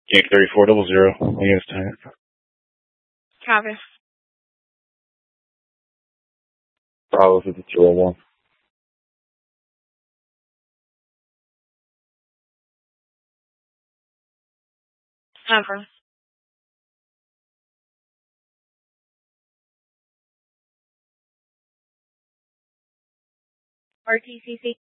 Yankee 3400 against Tank. Copy. Bravo 5201. Confirm. RTCC.